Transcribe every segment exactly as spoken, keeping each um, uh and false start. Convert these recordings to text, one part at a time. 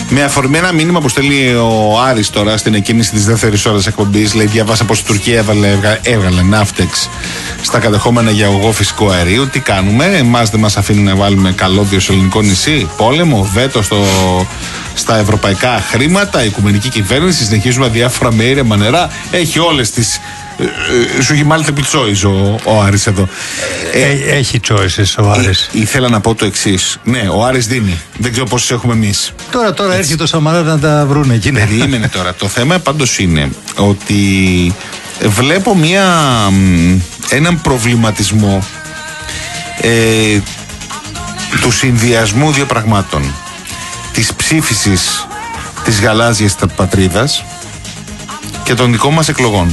Με αφορμή ένα μήνυμα που στέλνει ο Άρης τώρα στην εκκίνηση της δεύτερης ώρας εκπομπής, λέει: διαβάσα πως η Τουρκία έβαλε, έβγαλε ναύτεξ στα κατεχόμενα για ογό φυσικού αερίου. Τι κάνουμε, εμάς δεν μας αφήνουν να βάλουμε καλώδιο στο ελληνικό νησί? Πόλεμο, βέτο στο, στα ευρωπαϊκά χρήματα, η οικουμενική κυβέρνηση, συνεχίζουμε διάφορα με ήρεμα νερά. Έχει όλες τις. Σου έχει μάλιστα choice ο, ο Άρης εδώ. Ε, έχει choices ο Άρης. Ή, ήθελα να πω το εξής. Ναι, ο Άρης δίνει. Δεν ξέρω πόσους έχουμε εμείς. Τώρα, τώρα έρχεται το Σαμαρά να τα βρούνε εκεί. Περίμενε τώρα. Το θέμα πάντως είναι ότι βλέπω μια, έναν προβληματισμό ε, του συνδυασμού δύο πραγμάτων. Της ψήφισης της γαλάζιας πατρίδας και των δικών μας εκλογών.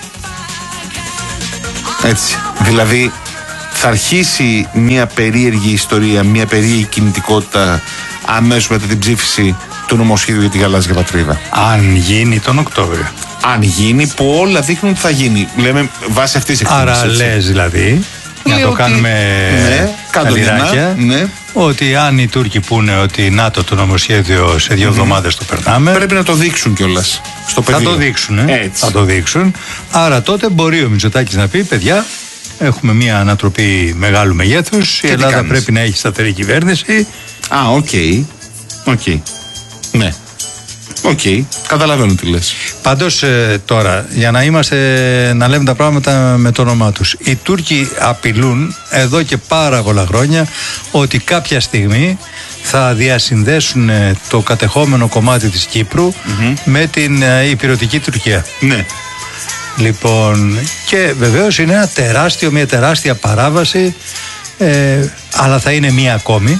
Έτσι. Δηλαδή θα αρχίσει μια περίεργη ιστορία, μια περίεργη κινητικότητα αμέσως μετά την ψήφιση του νομοσχέδιου για τη γαλάζια πατρίδα. Αν γίνει τον Οκτώβριο. Αν γίνει, που όλα δείχνουν ότι θα γίνει. Λέμε βάσει αυτής της εκτίμησης. Άρα λες δηλαδή, να το ότι... κάνουμε ναι, καλλιράκια, ναι. ότι αν οι Τούρκοι πούνε ότι ΝΑΤΟ το νομοσχέδιο σε δύο εβδομάδες mm-hmm. το περνάμε. Πρέπει να το δείξουν κιόλας στο πεδίο. Θα το δείξουν, ε? θα το δείξουν. Άρα τότε μπορεί ο Μητσοτάκης να πει: παιδιά, έχουμε μια ανατροπή μεγάλου μεγέθους. Η Ελλάδα πρέπει να έχει σταθερή κυβέρνηση. Α, οκ. Okay. Okay. Ναι. Οκ, okay. Καταλαβαίνω τι λες. Πάντως ε, τώρα, για να είμαστε, να λέμε τα πράγματα με το όνομά τους, οι Τούρκοι απειλούν εδώ και πάρα πολλά χρόνια ότι κάποια στιγμή θα διασυνδέσουν το κατεχόμενο κομμάτι της Κύπρου mm-hmm. με την ε, υπηρετική Τουρκία. Ναι. Λοιπόν, και βεβαίως είναι ένα τεράστιο, μια τεράστια παράβαση, ε, αλλά θα είναι μία ακόμη.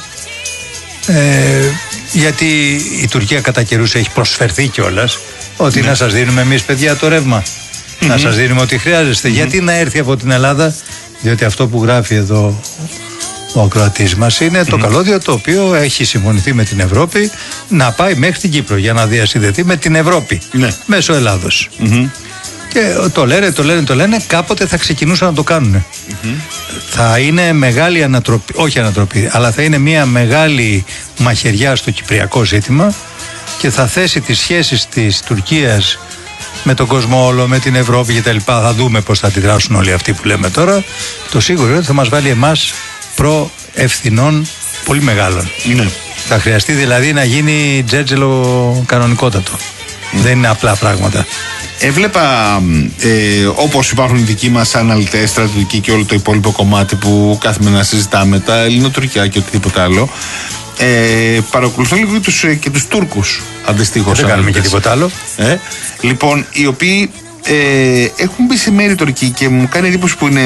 Ε, γιατί η Τουρκία κατά καιρούς έχει προσφερθεί κιόλας ότι ναι. να σας δίνουμε εμείς, παιδιά, το ρεύμα, mm-hmm. να σας δίνουμε ό,τι χρειάζεστε. Mm-hmm. Γιατί να έρθει από την Ελλάδα? Διότι αυτό που γράφει εδώ ο ακροατής μας είναι mm-hmm. το καλώδιο το οποίο έχει συμφωνηθεί με την Ευρώπη να πάει μέχρι την Κύπρο για να διασυνδεθεί με την Ευρώπη ναι. μέσω Ελλάδος. Mm-hmm. Και το λένε, το λένε, το λένε, κάποτε θα ξεκινούσαν να το κάνουν. Mm-hmm. Θα είναι μεγάλη ανατροπή, όχι ανατροπή, αλλά θα είναι μια μεγάλη μαχαιριά στο κυπριακό ζήτημα και θα θέσει τις σχέσεις της Τουρκίας με τον κόσμο όλο, με την Ευρώπη και τα λοιπά. Θα δούμε πώς θα αντιδράσουν όλοι αυτοί που λέμε τώρα. Το σίγουρο είναι ότι θα μας βάλει εμάς προ-ευθυνών πολύ μεγάλων. Mm-hmm. Θα χρειαστεί δηλαδή να γίνει τζέτζελο κανονικότατο. Mm-hmm. Δεν είναι απλά πράγματα. Έβλεπα, ε, όπως υπάρχουν οι δικοί μας αναλυτές, στρατιωτικοί και όλο το υπόλοιπο κομμάτι που κάθομαι να συζητάμε, τα ελληνοτουρκιά και οτιδήποτε άλλο, ε, παρακολουθώ λίγο και τους, και τους Τούρκους αντιστοίχως. Δεν κάνουμε και τίποτα άλλο. Ε, λοιπόν, οι οποίοι ε, έχουν μπει σε μέρη τουρκική και μου κάνει εντύπωση που είναι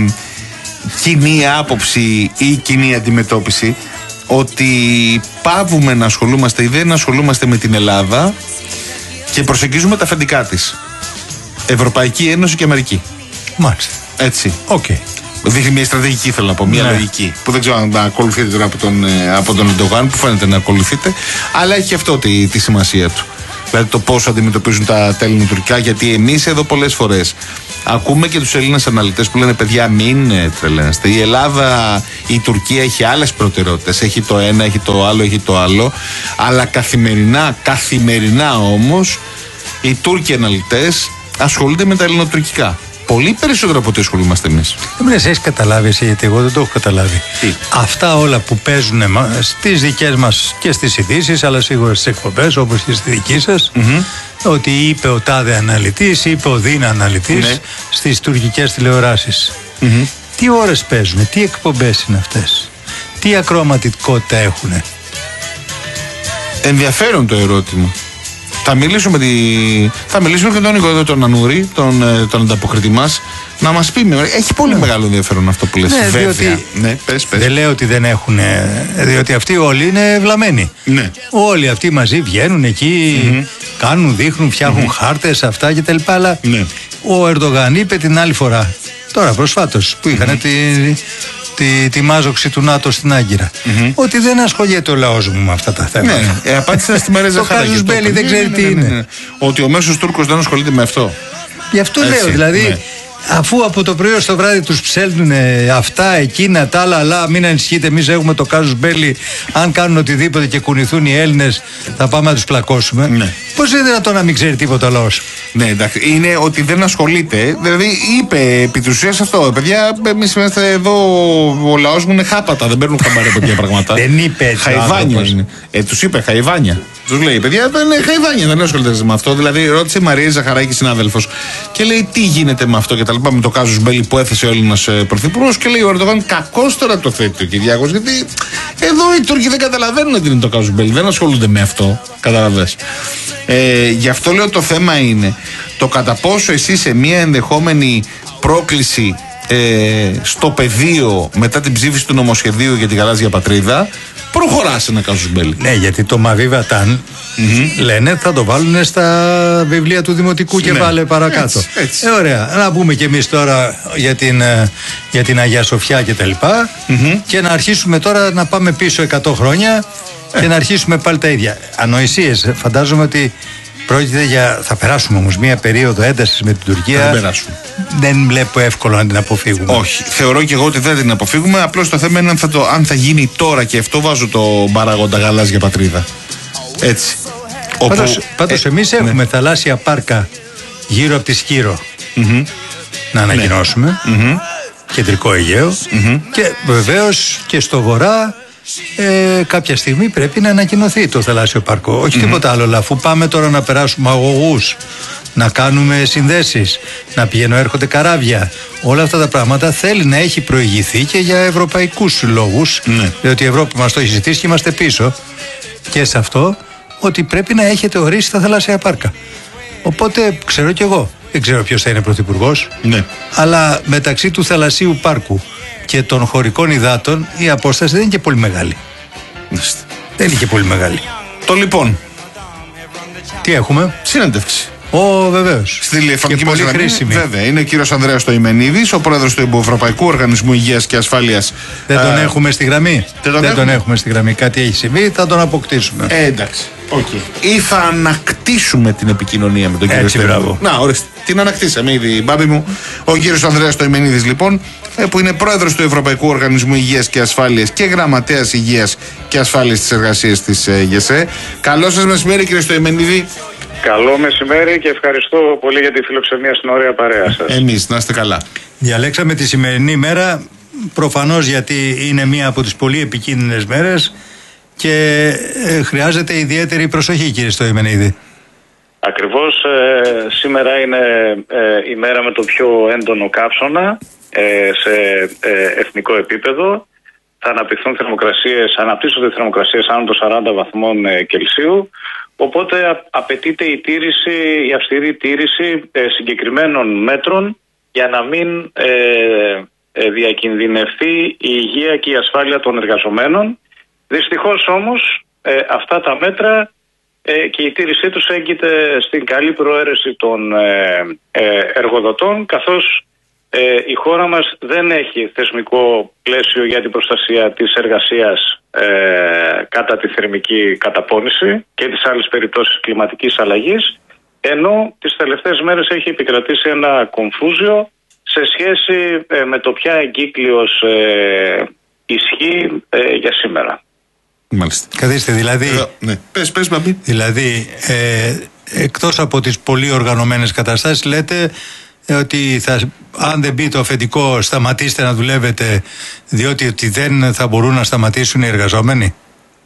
κοινή άποψη ή κοινή αντιμετώπιση ότι πάβουμε να ασχολούμαστε ή δεν ασχολούμαστε με την Ελλάδα και προσεγγίζουμε τα αφεντικά της. Ευρωπαϊκή Ένωση και Αμερική. Μάλιστα. Έτσι. Οκ. Okay. Δείχνει μια στρατηγική, θέλω να πω, μια ναι. λογική. Που δεν ξέρω αν να ακολουθείτε τώρα από τον, από τον Ερντογάν, που φαίνεται να ακολουθείτε, αλλά έχει αυτό τη, τη σημασία του. Δηλαδή το πόσο αντιμετωπίζουν τα, τα ελληνοτουρκικά, γιατί εμείς εδώ πολλές φορές ακούμε και τους Έλληνες αναλυτές που λένε: παιδιά, μην τρελαίνεστε. Η Ελλάδα, η Τουρκία έχει άλλες προτεραιότητες. Έχει το ένα, έχει το άλλο, έχει το άλλο. Αλλά καθημερινά, καθημερινά όμως, οι Τούρκοι αναλυτές ασχολούνται με τα ελληνοτουρκικά. Πολύ περισσότερο από ό,τι ασχολούμαστε εμείς. Δεν με έχεις καταλάβει εσύ, γιατί εγώ δεν το έχω καταλάβει. Τι? Αυτά όλα που παίζουν στις δικές μας και στις ειδήσεις, αλλά σίγουρα στις εκπομπές, όπως και στη δική σας, mm-hmm. ότι είπε ο τάδε αναλυτής, είπε ο δίνα αναλυτής ναι. στις τουρκικές τηλεοράσεις. Mm-hmm. Τι ώρες παίζουν, τι εκπομπές είναι αυτές, τι ακροαματικότητα έχουν? Ενδιαφέρον το ερώτημα. Θα μιλήσουμε, τη... θα μιλήσουμε και τον Νίκο εδώ, τον Ανούρη, τον, τον ανταποκριτή μας, να μας πει. Έχει πολύ ναι. μεγάλο ενδιαφέρον αυτό που λες. Ναι, βέβαια. Διότι... Ναι, πες, πες. Δεν λέω ότι δεν έχουν. Διότι αυτοί όλοι είναι βλαμμένοι. Ναι. Όλοι αυτοί μαζί βγαίνουν εκεί, mm-hmm. κάνουν, δείχνουν, φτιάχνουν mm-hmm. χάρτες, αυτά κτλ. Αλλά ναι. ο Ερντογάν είπε την άλλη φορά, τώρα προσφάτως, που είχαν mm-hmm. τη. Τη, τη μάζοξη του ΝΑΤΟ στην Άγκυρα. Mm-hmm. Ότι δεν ασχολιέται ο λαός μου με αυτά τα θέματα. Ναι, ε, απάντησε στη Μαρίζα Χαράκη. Το Κάζους Μπέλη δεν ξέρει ναι, τι ναι, ναι, ναι. είναι. Ότι ο μέσος Τούρκος δεν ασχολείται με αυτό. Γι' αυτό έτσι, λέω, δηλαδή, ναι. Αφού από το πρωί ως το βράδυ τους ψέλνουν αυτά, εκείνα, τα άλλα, αλλά μην ανησυχείτε, εμείς έχουμε το κάζους μπέλι. Αν κάνουν οτιδήποτε και κουνηθούν οι Έλληνες, θα πάμε να τους πλακώσουμε. Ναι. Πώς είναι δυνατόν να μην ξέρει τίποτα ο λαός? Ναι, εντάξει. Είναι ότι δεν ασχολείται. Δηλαδή, είπε επί της ουσίας αυτό. Παιδιά, εμείς είμαστε εδώ. Ο λαός μου είναι χάπατα. Δεν παίρνουν χαμπάρι τέτοια πράγματα. Δεν είπε έτσι. Χαϊβάνια είναι. Ε, τους είπε χαϊβάνια. Τους λέει, παιδιά, είναι χαϊβάνια. Δεν ασχολείται με αυτό. Δηλαδή, ρώτησε η Μαρία Ζαχαράκη, συνάδελφος, και λέει τι γίνεται με αυτό και τα λοιπά. Με το κάζους μπέλι που έθεσε ο Έλληνας πρωθυπουργός. Και λέει ο Ερντογάν, κακώς τώρα το θέτει ο Κυριάκος. Γιατί εδώ οι Τούρκοι δεν καταλαβαίνουν τι είναι το κάζους μπέλι. Δεν ασχολούνται με αυτό. Καταλαβες. Ε, γι' αυτό λέω το θέμα είναι το κατά πόσο εσύ σε μια ενδεχόμενη πρόκληση ε, στο πεδίο μετά την ψήφιση του νομοσχεδίου για την γαλάζια πατρίδα προχωράς ένα κάζους μπέλι. Ναι, γιατί το Μαβί Βατάν mm-hmm. λένε θα το βάλουν στα βιβλία του Δημοτικού και ναι. βάλε παρακάτω. Έτσι, έτσι. Ε, ωραία. Να πούμε κι εμείς τώρα για την, για την Αγία Σοφιά και τα λοιπά mm-hmm. και να αρχίσουμε τώρα να πάμε πίσω εκατό χρόνια ε. και να αρχίσουμε πάλι τα ίδια. Ανοησίες. Φαντάζομαι ότι πρόκειται για. Θα περάσουμε όμως μια περίοδο έντασης με την Τουρκία. Θα την περάσουμε. Δεν βλέπω εύκολο να την αποφύγουμε. Όχι. Θεωρώ και εγώ ότι δεν την αποφύγουμε. Απλώς το θέμα είναι αν θα, το, αν θα γίνει τώρα, και αυτό βάζω το παράγοντα γαλάζια πατρίδα. Έτσι. Πάντως, όπου, πάντως ε, εμείς ναι. έχουμε θαλάσσια πάρκα γύρω από τη Σκύρο. Mm-hmm. Να ανακοινώσουμε. Mm-hmm. Κεντρικό Αιγαίο. Mm-hmm. Και βεβαίως και στο βορρά. Ε, κάποια στιγμή πρέπει να ανακοινωθεί το θαλάσσιο πάρκο. Όχι mm-hmm. τίποτα άλλο. Αλλά αφού πάμε τώρα να περάσουμε αγωγούς, να κάνουμε συνδέσεις, να πηγαίνουν έρχονται καράβια, όλα αυτά τα πράγματα θέλει να έχει προηγηθεί και για ευρωπαϊκούς λόγους. Mm-hmm. Διότι η Ευρώπη μας το έχει ζητήσει και είμαστε πίσω και σε αυτό, ότι πρέπει να έχετε ορίσει τα θαλάσσια πάρκα. Οπότε ξέρω κι εγώ, δεν ξέρω ποιος θα είναι πρωθυπουργός, ναι. αλλά μεταξύ του θαλασσίου πάρκου και των χωρικών υδάτων η απόσταση δεν είναι και πολύ μεγάλη. Μάλιστα. Δεν είναι και πολύ μεγάλη. Το λοιπόν. Τι έχουμε? Συνέντευξη. Ω, βεβαίως. Στη τηλεφωνική μας γραμμή. Βέβαια. Είναι ο κύριος Ανδρέας Στοημενίδης, ο πρόεδρος του Ευρωπαϊκού Οργανισμού Υγείας και Ασφάλειας. Δεν τον α... έχουμε στη γραμμή. Δεν τον, δεν έχουμε. τον έχουμε στη γραμμή. Κάτι έχει συμβεί, θα τον αποκτήσουμε. Ε, εντάξει. Okay. Ή θα ανακτήσουμε την επικοινωνία με τον κύριο Στοημενίδη. Να, ορίστε. Την ανακτήσαμε ήδη, μπάμπη μου. Ο κύριος Ανδρέας Στοημενίδης, λοιπόν, που είναι πρόεδρος του Ευρωπαϊκού Οργανισμού Υγείας και Ασφάλειας και γραμματέας Υγείας και Ασφάλειας της Εργασίας της ΓΕΣΕ. Καλό σας μεσημέρι, κύριε Στοημενίδη. Καλό μεσημέρι και ευχαριστώ πολύ για τη φιλοξενία στην ωραία παρέα σας. Εμείς, να είστε καλά. Διαλέξαμε τη σημερινή μέρα προφανώς γιατί είναι μία από τις πολύ επικίνδυνες μέρες και ε, χρειάζεται ιδιαίτερη προσοχή, κύριε Στοημενίδη. Ακριβώς, ε, σήμερα είναι ε, η μέρα με το πιο έντονο καύσωνα ε, σε ε, εθνικό επίπεδο. Θα αναπτυχθούν θερμοκρασίες, αναπτύσσονται θερμοκρασίες άνω των σαράντα βαθμών ε, Κελσίου. Οπότε απαιτείται η τήρηση, η αυστηρή τήρηση ε, συγκεκριμένων μέτρων για να μην ε, ε, διακινδυνευτεί η υγεία και η ασφάλεια των εργαζομένων. Δυστυχώς όμως ε, αυτά τα μέτρα ε, και η τήρησή τους έγκυται στην καλή προαίρεση των ε, ε, εργοδοτών, καθώς ε, η χώρα μας δεν έχει θεσμικό πλαίσιο για την προστασία της εργασίας ε, κατά τη θερμική καταπώνηση και τις άλλες περιπτώσεις κλιματικής αλλαγής, ενώ τις τελευταίες μέρες έχει επικρατήσει ένα κομφούζιο σε σχέση ε, με το ποια εγκύκλειος ε, ισχύει ε, για σήμερα. Μάλιστα. Καθίστε, δηλαδή, ε, ναι. πες, πες, μπαμπή. δηλαδή ε, εκτός από τις πολύ οργανωμένες καταστάσεις λέτε ότι θα, αν δεν μπει το αφεντικό σταματήστε να δουλεύετε διότι ότι δεν θα μπορούν να σταματήσουν οι εργαζόμενοι.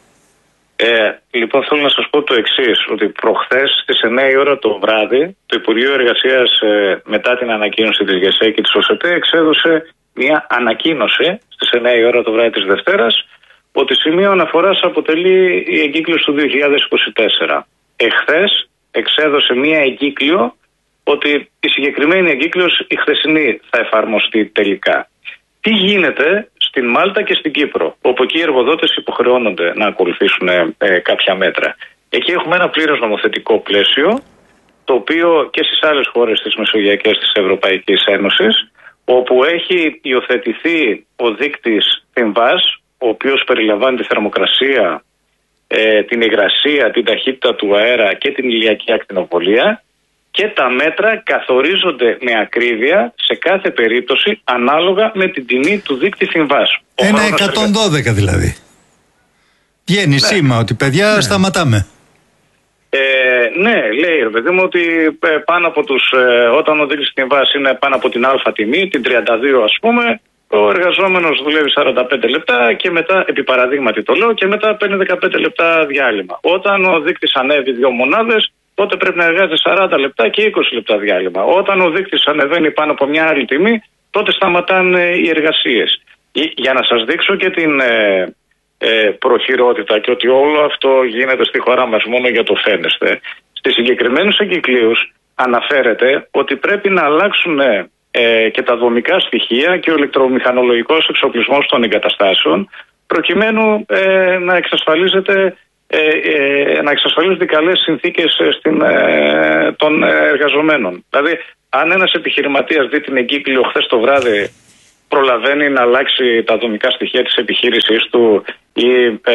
Ε, λοιπόν, θέλω να σας πω το εξής, ότι προχθές στις εννιά η ώρα το βράδυ το Υπουργείο Εργασίας ε, μετά την ανακοίνωση της ΓΕΣΕ και της ΟΣΕΤΕ εξέδωσε μια ανακοίνωση στις εννιά η ώρα το βράδυ της Δευτέρας ότι σημείο αναφοράς αποτελεί η εγκύκλειος του δύο χιλιάδες είκοσι τέσσερα. Εχθές εξέδωσε μια εγκύκλιο ότι η συγκεκριμένη εγκύκλειος η χθεσινή θα εφαρμοστεί τελικά. Τι γίνεται στην Μάλτα και στην Κύπρο, όπου εκεί οι εργοδότες υποχρεώνονται να ακολουθήσουν ε, κάποια μέτρα. Εκεί έχουμε ένα πλήρως νομοθετικό πλαίσιο, το οποίο και στις άλλες χώρες της Μεσογειακής της Ευρωπαϊκής Ένωσης, όπου έχει υιοθετηθεί ο δείκτης ΤΙΜΒΑΣ, ο οποίος περιλαμβάνει τη θερμοκρασία, ε, την υγρασία, την ταχύτητα του αέρα και την ηλιακή ακτινοβολία, και τα μέτρα καθορίζονται με ακρίβεια σε κάθε περίπτωση ανάλογα με την τιμή του δείκτη συμβάσου. Ένα εκατόν δώδεκα δηλαδή. Βγαίνει ναι. Σήμα ότι παιδιά ναι. Σταματάμε. Ε, ναι, λέει ρε παιδί μου ότι πάνω από τους, ε, όταν ο δείκτης συμβάσης είναι πάνω από την αλφα τιμή, την τριάντα δύο ας πούμε, ο εργαζόμενος δουλεύει σαράντα πέντε λεπτά και μετά, επί παραδείγματι το λέω, και μετά παίρνει δεκαπέντε λεπτά διάλειμμα. Όταν ο δείκτης ανέβει δύο μονάδες, τότε πρέπει να εργάζεται σαράντα λεπτά και είκοσι λεπτά διάλειμμα. Όταν ο δείκτης ανεβαίνει πάνω από μια άλλη τιμή, τότε σταματάνε οι εργασίες. Για να σας δείξω και την ε, ε, προχειρότητα και ότι όλο αυτό γίνεται στη χώρα μας μόνο για το φαίνεστε, στις συγκεκριμένους εγκυκλίους αναφέρεται ότι πρέπει να αλλάξουν ε, και τα δομικά στοιχεία και ο ηλεκτρομηχανολογικός εξοπλισμός των εγκαταστάσεων προκειμένου ε, να εξασφαλίζεται Ε, ε, να εξασφαλίζονται καλές συνθήκες στην, ε, των εργαζομένων. Δηλαδή, αν ένας επιχειρηματίας δει την εγκύκλιο χθες το βράδυ, προλαβαίνει να αλλάξει τα δομικά στοιχεία της επιχείρησής του ή...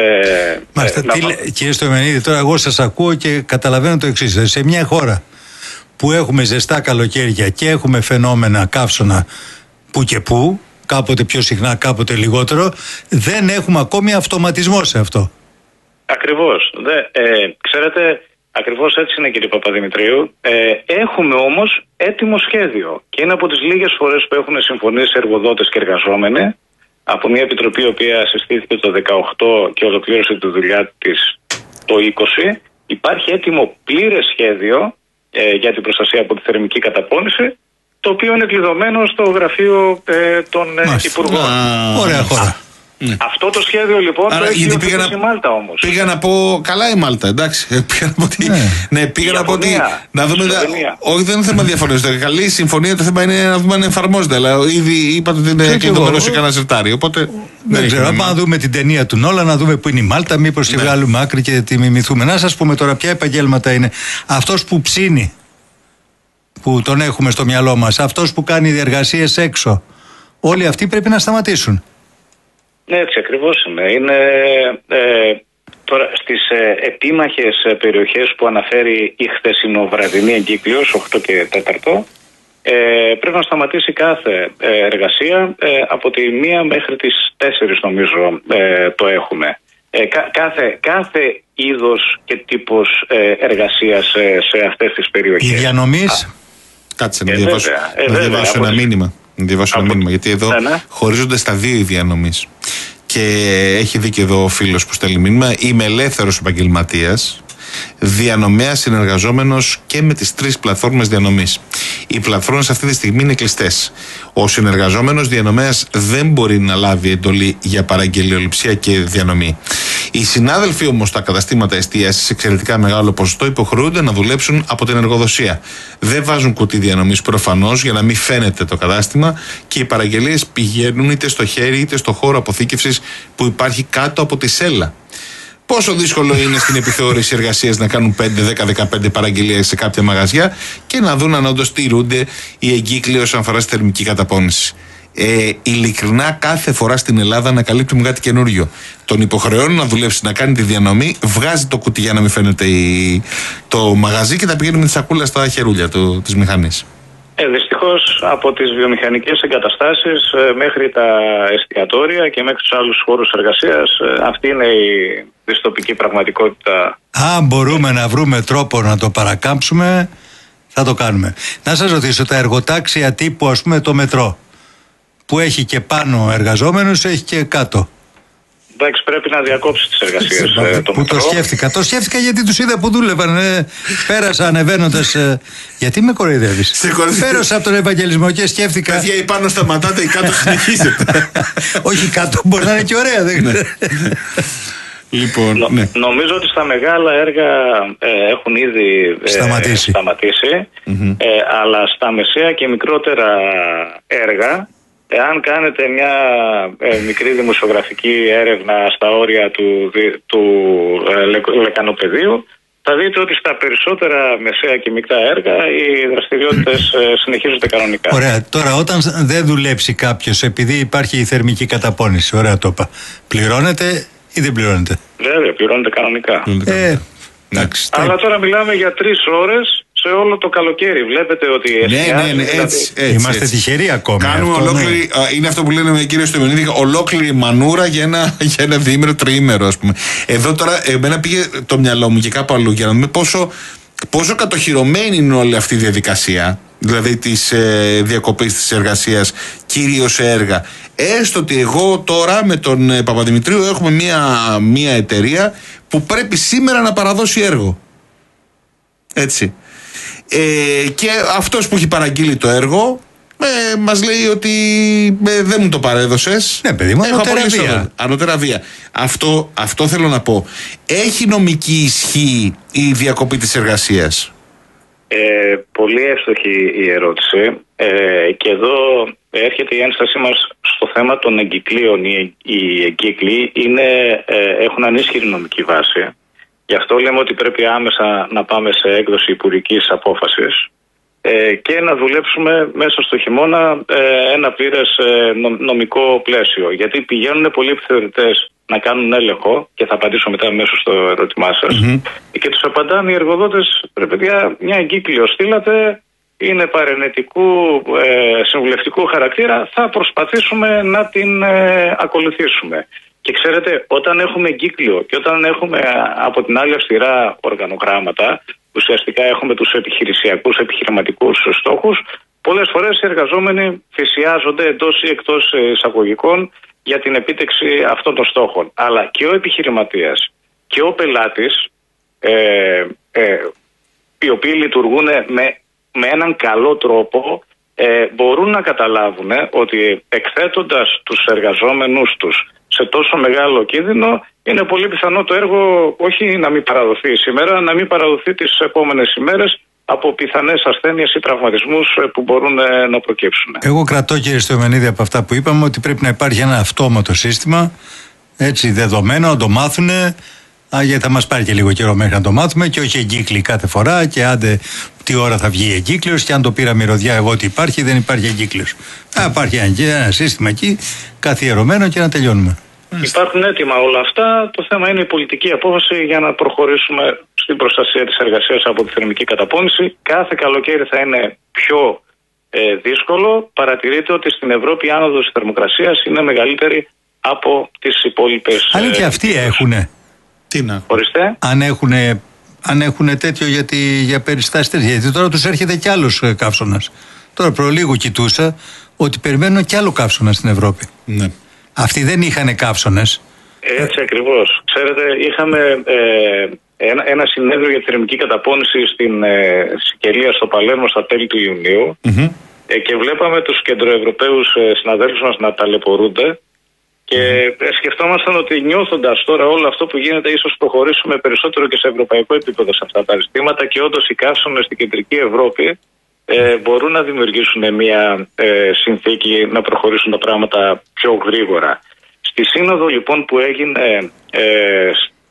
Ε, Μάλιστα, ε, τι, να... κύριε Στομενίδη, τώρα εγώ σας ακούω και καταλαβαίνω το εξής. Σε μια χώρα που έχουμε ζεστά καλοκαίρια και έχουμε φαινόμενα καύσωνα που και που, κάποτε πιο συχνά, κάποτε λιγότερο, δεν έχουμε ακόμη αυτοματισμό σε αυτό. Ακριβώς. Δε, ε, ξέρετε, ακριβώς έτσι είναι κύριε Παπαδημητρίου. Ε, έχουμε όμως έτοιμο σχέδιο και είναι από τις λίγες φορές που έχουν συμφωνήσει εργοδότες και εργαζόμενοι από μια επιτροπή η οποία συστήθηκε το δεκαοκτώ και ολοκλήρωσε τη δουλειά της το είκοσι. Υπάρχει έτοιμο πλήρες σχέδιο ε, για την προστασία από τη θερμική καταπώνηση, το οποίο είναι κλειδωμένο στο γραφείο ε, των ε, υπουργών. Ωραία χώρα. Ναι. Αυτό το σχέδιο λοιπόν άρα, το έχει υιοθετήσει η Μάλτα όμως. Πήγα να πω. Καλά η Μάλτα, εντάξει. Πήγα να πω ότι. Ναι, ναι πήγα να πω ότι. Να δούμε. Τα, όχι, δεν είναι θέμα διαφωνία. Καλή συμφωνία, το θέμα είναι να δούμε αν εφαρμόζεται. Αλλά ήδη είπατε ότι είναι κλειδωμένο σε κανένα ζερτάρι. Οπότε. Δεν, δεν ξέρω. Να δούμε την ταινία του Νόλα, να δούμε που είναι η Μάλτα, μήπως τη ναι. βγάλουμε άκρη και τη μιμηθούμε. Να σας πούμε τώρα ποια επαγγέλματα είναι. Αυτός που ψήνει, που τον έχουμε στο μυαλό μας, αυτός που κάνει διεργασίες έξω. Όλοι αυτοί πρέπει να σταματήσουν. Ναι, έτσι ακριβώς είναι. Είναι ε, τώρα στις ε, επίμαχες ε, περιοχές που αναφέρει η χθεσινοβραδινή εγκύκλειος, οκτώ και τέταρτο, ε, πρέπει να σταματήσει κάθε ε, εργασία ε, από τη μία μέχρι τις τέσσερις νομίζω ε, το έχουμε. Ε, κα, κάθε, κάθε είδος και τύπος ε, εργασίας ε, σε αυτές τις περιοχές. Οι διανομής. Κάτσε να ε, διαβάσω, ε, να διαβάσω ένα μήνυμα. Να διαβάσω ένα μήνυμα, γιατί εδώ ναι, ναι. χωρίζονται στα δύο οι διανομής. Και έχει δει και εδώ ο φίλος που στέλνει μήνυμα. Είμαι ελεύθερος επαγγελματίας, διανομέας συνεργαζόμενος και με τις τρεις πλατφόρμες διανομής. Οι πλατφόρμες αυτή τη στιγμή είναι κλειστές. Ο συνεργαζόμενος διανομέας δεν μπορεί να λάβει εντολή για παραγγελιοληψία και διανομή. Οι συνάδελφοι όμως στα καταστήματα εστίασης σε εξαιρετικά μεγάλο ποσοστό υποχρεούνται να δουλέψουν από την εργοδοσία. Δεν βάζουν κουτί διανομής προφανώς για να μην φαίνεται το κατάστημα και οι παραγγελίες πηγαίνουν είτε στο χέρι είτε στο χώρο αποθήκευσης που υπάρχει κάτω από τη σέλα. Πόσο δύσκολο είναι στην επιθεώρηση εργασίας να κάνουν πέντε, δέκα, δεκαπέντε παραγγελίες σε κάποια μαγαζιά και να δουν αν όντως τηρούνται οι εγκύκλοι όσον αφορά στη θερμική καταπώνηση. Ε, ειλικρινά, κάθε φορά στην Ελλάδα ανακαλύπτουμε κάτι καινούριο. Τον υποχρεώνουν να δουλέψει, να κάνει τη διανομή, βγάζει το κουτί για να μην φαίνεται η, το μαγαζί και τα πηγαίνει με τη σακούλα στα χερούλια της μηχανής. Ε, δυστυχώς από τις βιομηχανικές εγκαταστάσεις ε, μέχρι τα εστιατόρια και μέχρι τους άλλους χώρους εργασίας, ε, αυτή είναι η δυστοπική πραγματικότητα. Αν μπορούμε να βρούμε τρόπο να το παρακάμψουμε, θα το κάνουμε. Να σας ρωτήσω, τα εργοτάξια τύπου ας πούμε το μετρό, που έχει και πάνω εργαζόμενους, έχει και κάτω. Εντάξει, πρέπει να διακόψει τις εργασίες. ε, το που μετρό. το σκέφτηκα. Το σκέφτηκα γιατί τους είδα που δούλευαν. Ε, πέρασα ανεβαίνοντας. Ε, γιατί με κοροϊδεύεις? Πέρασα από τον Ευαγγελισμό και σκέφτηκα. Παιδιά, η πάνω σταματάτε, η κάτω συνεχίζεται. Όχι, κάτω μπορεί να είναι και ωραία. Δεν ξέρω. Λοιπόν, Νο, ναι. Νομίζω ότι στα μεγάλα έργα ε, έχουν ήδη ε, σταματήσει, σταματήσει mm-hmm. ε, αλλά στα μεσαία και μικρότερα έργα, εάν κάνετε μια ε, μικρή δημοσιογραφική έρευνα στα όρια του, του ε, λε, λεκανοπεδίου, θα δείτε ότι στα περισσότερα μεσαία και μικρά έργα οι δραστηριότητες ε, συνεχίζονται κανονικά. Ωραία. Τώρα, όταν δεν δουλέψει κάποιος επειδή υπάρχει η θερμική καταπώνηση, ωραία το είπα, πληρώνεται ή δεν πληρώνεται? Βέβαια, πληρώνεται κανονικά. Ε, εντάξει, Αλλά τώρα μιλάμε για τρεις ώρες σε όλο το καλοκαίρι. Βλέπετε ότι ναι, ναι, ναι, έτσι, έτσι, έτσι, είμαστε έτσι. Τυχεροί ακόμη. Κάνουμε αυτό, ολόκληρη, ναι. Είναι αυτό που λένε με κύριο Στεμενίδη, ολόκληρη μανούρα για ένα, για ένα διήμερο, τριήμερο, ας πούμε. Εδώ τώρα, εμένα πήγε το μυαλό μου και κάπου αλλού για να δούμε πόσο, πόσο κατοχυρωμένη είναι όλη αυτή η διαδικασία. Δηλαδή της ε, διακοπής της εργασίας, κυρίως σε έργα. Έστω ότι εγώ τώρα με τον ε, Παπαδημητρίου έχουμε μια, μια εταιρεία που πρέπει σήμερα να παραδώσει έργο. Έτσι. Ε, και αυτός που έχει παραγγείλει το έργο ε, μας λέει ότι ε, δεν μου το παρέδωσες. Ναι, παιδί μου, ανώτερα βία. Ανώτερα βία. Αυτό, αυτό θέλω να πω. Έχει νομική ισχύ η διακοπή της εργασίας? Ε, πολύ εύστοχη η ερώτηση ε, και εδώ έρχεται η ένστασή μας στο θέμα των εγκυκλίων. Οι, οι εγκύκλοι είναι, ε, έχουν ανίσχυρη νομική βάση. Γι' αυτό λέμε ότι πρέπει άμεσα να πάμε σε έκδοση υπουργικής απόφασης ε, και να δουλέψουμε μέσα στο χειμώνα ε, ένα πλήρες ε, νομικό πλαίσιο. Γιατί πηγαίνουν πολλοί επιθεωρητές να κάνουν έλεγχο, και θα απαντήσω μετά μέσω στο ερώτημά σας, mm-hmm. και τους απαντάνε οι εργοδότες, ρε παιδιά, μια εγκύκλιο στείλατε, είναι παρενετικού ε, συμβουλευτικού χαρακτήρα, θα προσπαθήσουμε να την ε, ακολουθήσουμε. Και ξέρετε, όταν έχουμε εγκύκλιο και όταν έχουμε από την άλλη αυστηρά οργανογράμματα, ουσιαστικά έχουμε τους επιχειρησιακούς, επιχειρηματικούς στόχους, πολλές φορές οι εργαζόμενοι θυσιάζονται εντός ή εκτός εισαγωγικών για την επίτευξη αυτών των στόχων. Αλλά και ο επιχειρηματίας και ο πελάτης, ε, ε, οι οποίοι λειτουργούν με, με έναν καλό τρόπο, ε, μπορούν να καταλάβουν ότι εκθέτοντας τους εργαζόμενους τους σε τόσο μεγάλο κίνδυνο, είναι πολύ πιθανό το έργο όχι να μην παραδοθεί σήμερα, να μην παραδοθεί τις επόμενες ημέρες από πιθανές ασθένειες ή τραυματισμούς που μπορούν να προκύψουν. Εγώ κρατώ, κύριε Στομενίδη, από αυτά που είπαμε, ότι πρέπει να υπάρχει ένα αυτόματο σύστημα, έτσι δεδομένο, να το μάθουν, γιατί θα μας πάρει και λίγο καιρό μέχρι να το μάθουμε, και όχι εγκύκλοι κάθε φορά, και άντε τι ώρα θα βγει εγκύκλιος, και αν το πήρα μυρωδιά εγώ ότι υπάρχει, δεν υπάρχει εγκύκλιος. Θα υπάρχει ένα, ένα σύστημα εκεί καθιερωμένο και να τελειώνουμε. Υπάρχουν έτοιμα όλα αυτά. Το θέμα είναι η πολιτική απόφαση για να προχωρήσουμε στην προστασία της εργασίας από τη θερμική καταπώνηση. Κάθε καλοκαίρι θα είναι πιο ε, δύσκολο. Παρατηρείτε ότι στην Ευρώπη η άνοδος της θερμοκρασίας είναι μεγαλύτερη από τις υπόλοιπες. Αλλά και αυτοί ε, έχουνε. Τι να. Ορίστε. Αν έχουνε, αν έχουνε τέτοιο γιατί, για περιστάσεις τέτοιες. Γιατί τώρα τους έρχεται κι άλλος καύσωνας. Τώρα προλίγου κοιτούσα ότι περιμένουν κι άλλο καύσωνα στην Ευρώπη. Ναι. Αυτοί δεν είχαν καύσωνες. Έτσι ακριβώς. Ξέρετε, είχαμε ε, ένα, ένα συνέδριο για τη θερμική καταπώνηση στην ε, Σικελία, στο Παλέρμο, στα τέλη του Ιουνίου, mm-hmm. ε, και βλέπαμε τους κεντροευρωπαίους ε, συναδέλφους μας να ταλαιπωρούνται και mm-hmm. ε, σκεφτόμασταν ότι νιώθοντας τώρα όλο αυτό που γίνεται, ίσως προχωρήσουμε περισσότερο και σε ευρωπαϊκό επίπεδο σε αυτά τα ζητήματα, και όντως οι καύσωνες στην κεντρική Ευρώπη Ε, μπορούν να δημιουργήσουν μια ε, συνθήκη να προχωρήσουν τα πράγματα πιο γρήγορα. Στη σύνοδο λοιπόν που έγινε ε,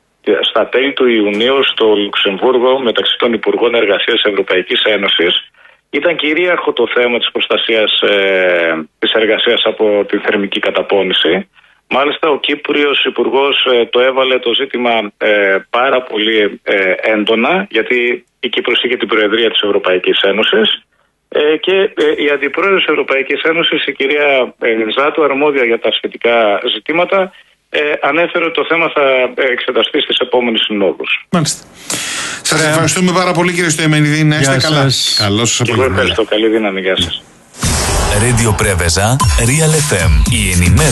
στα τέλη του Ιουνίου στο Λουξεμβούργο μεταξύ των Υπουργών Εργασίας της Ευρωπαϊκής Ένωσης, ήταν κυρίαρχο το θέμα της προστασίας ε, της εργασίας από τη θερμική καταπώνηση. Μάλιστα ο Κύπριος Υπουργός ε, το έβαλε το ζήτημα ε, πάρα πολύ ε, έντονα, γιατί η Κύπρος είχε την Προεδρία της Ευρωπαϊκής Ένωσης ε, και ε, η Αντιπρόεδρος της Ευρωπαϊκής Ένωσης, η κυρία ε, Ζάτου, αρμόδια για τα σχετικά ζητήματα, ε, ανέφερε ότι το θέμα θα εξεταστεί στις επόμενες συνόδους. Μάλιστα. Σας ευχαριστούμε πάρα πολύ, κύριε Στοεμενίδη. Να είστε καλά. Καλώς σας απόγευμα. Ευχαριστώ. Καλή δύναμη. Γεια σας. Radio Preveza, Real εφ εμ. Η ενημέρωση